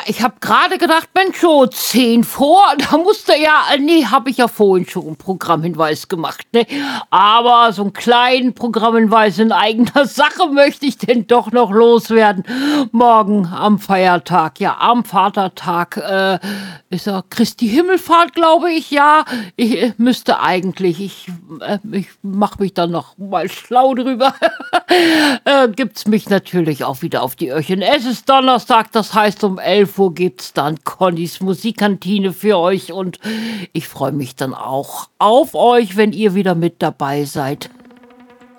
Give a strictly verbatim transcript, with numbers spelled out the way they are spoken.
ich habe gerade gedacht, Mensch, so zehn vor, da musste ja, äh, nee, habe ich ja vorhin schon einen Programmhinweis gemacht, ne? Aber so einen kleinen Programmhinweis in eigener Sache möchte ich denn doch noch loswerden. Morgen am Feiertag, ja, am Vatertag, äh, ist ja Christi Himmelfahrt, glaube ich, ja. Ich äh, müsste eigentlich, ich, äh, ich mache mich dann noch mal schlau drüber. äh, gibt's mich natürlich auch wieder auf die Öhrchen. Es ist Donnerstag, das heißt um elf Uhr gibt's dann Connys Musikkantine für euch und ich freue mich dann auch auf euch, wenn ihr wieder mit dabei seid.